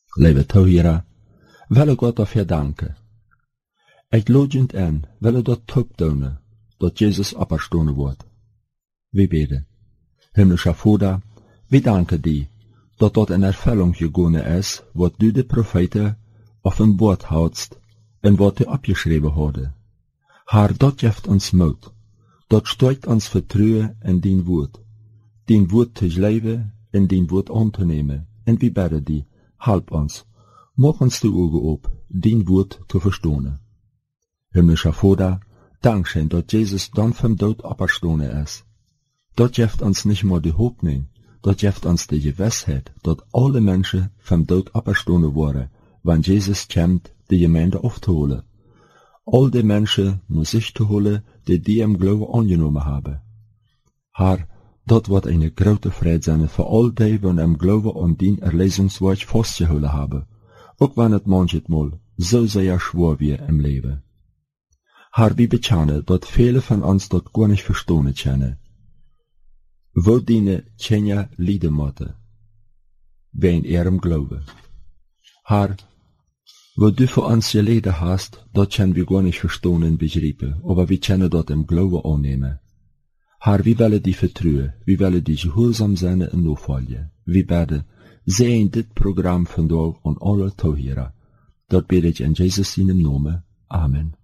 Lieve touwheren, willen God dafür danken. Ik lodend aan, willen dat topdonen, dat Jezus opgestonden wordt. We bidden. Himmlischer Vater, we danken die, dat dat in Erfüllung gegaan is, wat du de profeten openbaard houdst, en wat die opgeschreven hadden. Haar, dat geeft ons moed, dat steugt ons vertrouwen in dien woord te leven en dien woord aan te nemen, en we bidden die, help ons, maak ons de ogen op, dien woord te verstaan. Himmlischer Vater, dankzij dat Jezus dan van dood opgestonden is. Dat geeft ons niet maar de hoopning, dat geeft ons de gewissheid dat alle mensen van dood opgestonden worden, want Jezus komt de gemeente op te holen. Al die mensen naar zich te holen die im geloven aangenomen hebben. Haar, dat wordt een grote vrede zijn voor al die die im geloven aan dien erlezingswoord vastgehouden hebben, ook wanneer het manchmal zo zeer zwaar weer im leven. Haar, we bekennen dat vele van ons dat gar niet verstaan kennen. Wo dienen Tjenja lijden moeten, wij in ihrem geloven. Haar, wat du voor ons geleden hast, dat kunnen we gar niet verstaan en begrijpen, aber we kunnen dat im geloven aannemen. Haar, we willen die vertrouwen, we willen die gehoorzaam zijn en navolgen. We bidden, zij in dit programma vandaag aan alle touwheren. Dat bid ik in Jezus' naam. Amen.